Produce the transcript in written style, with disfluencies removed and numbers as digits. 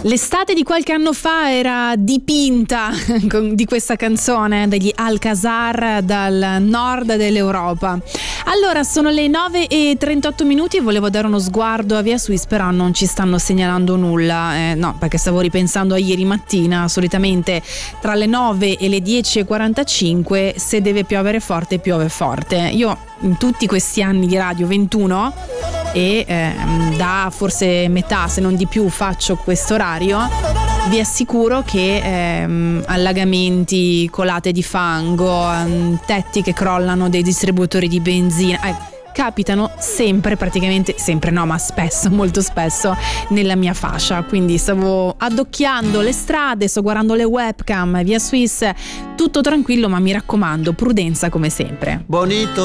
L'estate di qualche anno fa era dipinta di questa canzone degli Alcazar dal nord dell'Europa. Allora, sono le 9:38 e volevo dare uno sguardo a Via Suisse, però non ci stanno segnalando nulla. No, perché stavo ripensando a ieri mattina. Solitamente tra le 9 e le 10:45, se deve piovere forte, piove forte. Io in tutti questi anni di radio, 21, e da forse metà, se non di più, faccio questo orario, vi assicuro che allagamenti, colate di fango, tetti che crollano dei distributori di benzina capitano sempre, praticamente sempre no, ma spesso, molto spesso nella mia fascia. Quindi stavo addocchiando le strade, sto guardando le webcam, Via Suisse, tutto tranquillo, ma mi raccomando, prudenza come sempre. Bonito.